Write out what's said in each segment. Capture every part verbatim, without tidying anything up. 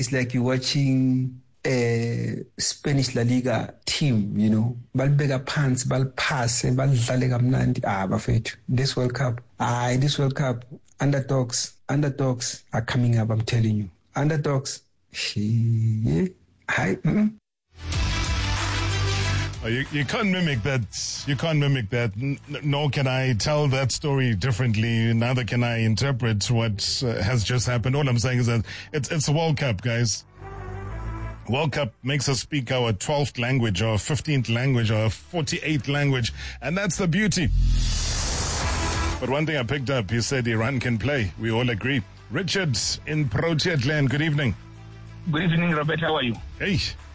It's like you're watching a Spanish La Liga team, you know. Balbega pants, bal pass, bal kamnandi. Ah, bafethu. This World Cup. Ah, this World Cup. Underdogs, underdogs are coming up, I'm telling you. Underdogs. She, hi. Mm-mm. Oh, you, you can't mimic that. You can't mimic that. N- nor can I tell that story differently. Neither can I interpret what uh, has just happened. All I'm saying is that it's it's a World Cup, guys. World Cup makes us speak our twelfth language, or fifteenth language, or forty-eighth language, and that's the beauty. But one thing I picked up, you said Iran can play. We all agree. Richard in Protea Glen, good evening. Good evening, Robert. How are you? Hey.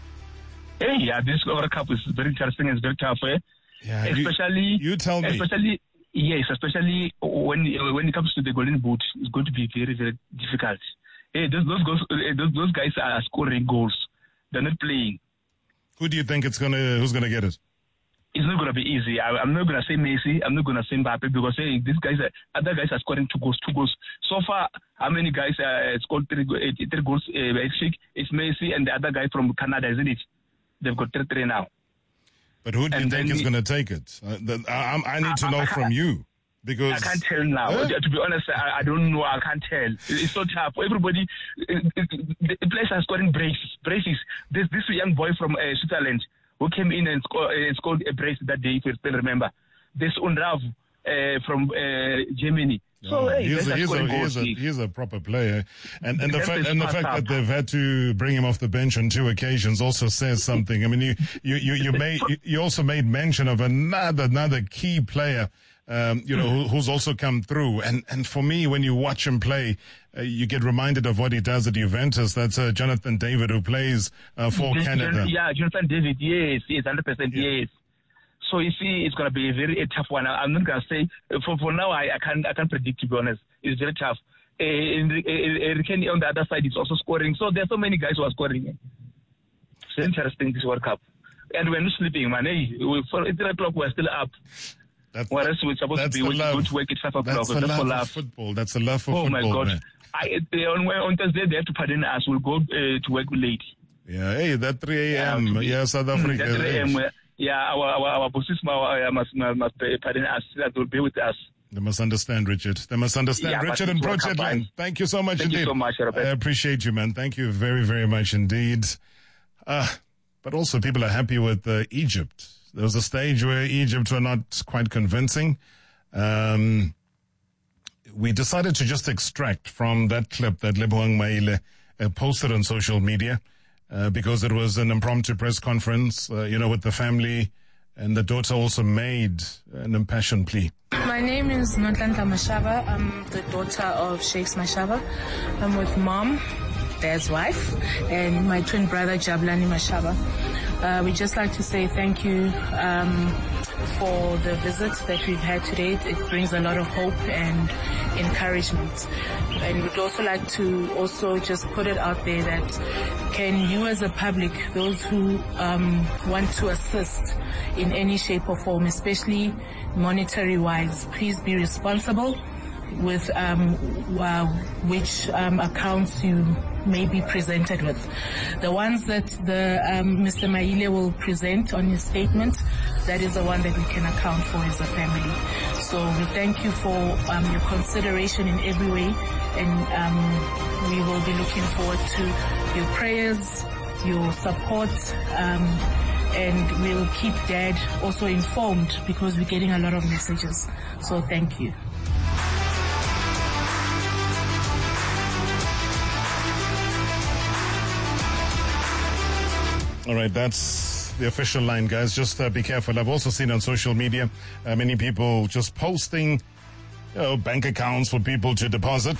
Hey, yeah, this World Cup is very interesting. It's very tough, eh? Yeah, especially, you, you tell me. Especially, yes, especially when when it comes to the Golden Boot, it's going to be very, very difficult. Hey, those those goals, those, those guys are scoring goals. They're not playing. Who do you think it's gonna? Who's gonna get it? It's not gonna be easy. I, I'm not gonna say Messi. I'm not gonna say Mbappe because hey, these guys, are, other guys are scoring two goals, two goals. So far, how many guys uh, scored three, three goals? Uh, it's Messi and the other guy from Canada, isn't it? They've got three, three now. But who do you and think is going to take it? Uh, the, I, I need to know I, I, from you because I can't tell now. Eh? To be honest, I, I don't know. I can't tell. It's so tough. Everybody, the players are scoring braces. Braces. There's this young boy from uh, Switzerland who came in and, sco- uh, scored a brace that day. If you still remember, there's Unrav uh, from uh, Germany. So, oh, hey, he's, a, he's, a, he's, a, he's a proper player, and and the fact and the fact that they've had to bring him off the bench on two occasions also says something. I mean, you you you, you made you also made mention of another another key player, um, you know, who, who's also come through. And and for me, when you watch him play, uh, you get reminded of what he does at Juventus. That's uh, Jonathan David, who plays uh, for Jonathan, Canada. Yeah, Jonathan David. Yes, yes, one hundred percent. Yes. So you see, it's going to be a very a tough one. I'm not going to say for for now. I, I can't I can't predict, to be honest. It's very tough. Uh, Kenny on the other side is also scoring. So there's so many guys who are scoring. It's interesting, this World Cup, and we're not sleeping, man. Hey, for three o'clock we're still up. That's, Whereas we're supposed to be going to work at five o'clock. That's the love for love. football. That's the love for oh football. Oh my God! Man. I, they, on, on Thursday they have to pardon us. We'll go uh, to work late. Yeah, hey, that three a.m. Yeah, yeah, South Africa. That three a.m. Yeah, our our, our bosses must, must, must pardon us. That will be with us. They must understand, Richard. They must understand. Yeah, Richard and Project Line. Thank you so much Thank indeed. Thank you so much, Robert. I appreciate you, man. Thank you very, very much indeed. Uh, but also people are happy with uh, Egypt. There was a stage where Egypt were not quite convincing. Um, we decided to just extract from that clip that Lebohang Maile uh, posted on social media. Uh, because it was an impromptu press conference, uh, you know, with the family, and the daughter also made an impassioned plea. My name is Nonhlanhla Mashaba. I'm the daughter of Shakes Mashaba. I'm with mom, dad's wife, and my twin brother Jabulani Mashaba. Uh, we'd just like to say thank you um, for the visit that we've had today. It brings a lot of hope and encouragement. And we'd also like to also just put it out there that can you as a public, those who um, want to assist in any shape or form, especially monetary-wise, please be responsible with um, uh, which um, accounts you may be presented with. The ones that the um, Mister Maile will present on his statement, that is the one that we can account for as a family. So we thank you for um, your consideration in every way, and um, we will be looking forward to your prayers, your support, um, and we'll keep Dad also informed because we're getting a lot of messages. So thank you. All right, that's the official line, guys. Just uh, be careful. I've also seen on social media uh, many people just posting, you know, bank accounts for people to deposit.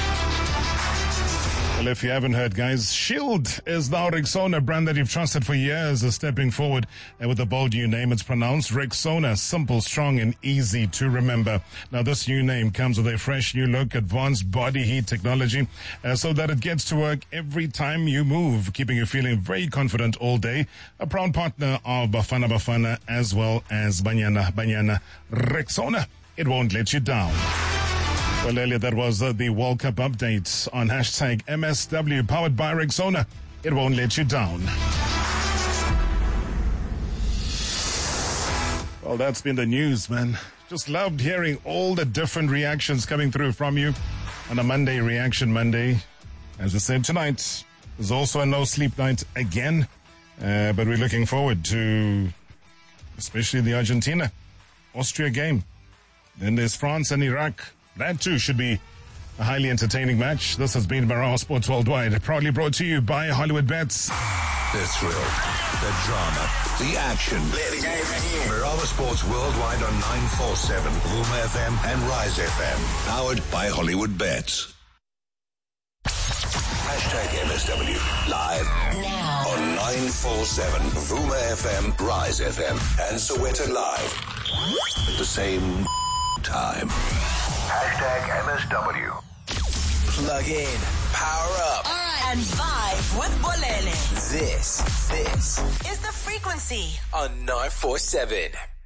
Well, if you haven't heard, guys, Shield is now Rexona, a brand that you've trusted for years, is stepping forward and with a bold new name. It's pronounced Rexona, simple, strong, and easy to remember. Now, this new name comes with a fresh new look, advanced body heat technology, uh, so that it gets to work every time you move, keeping you feeling very confident all day. A proud partner of Bafana Bafana as well as Banyana Banyana. Rexona, it won't let you down. Well, earlier that was uh, the World Cup update on hashtag M S W, powered by Rexona. It won't let you down. Well, that's been the news, man. Just loved hearing all the different reactions coming through from you on a Monday Reaction Monday. As I said, tonight is also a no sleep night again, uh, but we're looking forward to especially the Argentina Austria game. Then there's France and Iraq. That too should be a highly entertaining match. This has been Marawa Sports Worldwide, proudly brought to you by Hollywood Bets. The thrill, the drama, the action. Play the game here. Marawa Sports Worldwide on nine forty-seven, Vuma F M and Rise F M. Powered by Hollywood Bets. Hashtag M S W live now on nine forty-seven, Vuma F M, Rise F M, and Soweto Live at the same time. Hashtag M S W. Plug in, power up, and vibe with Bolele. This, this is the frequency on nine forty-seven.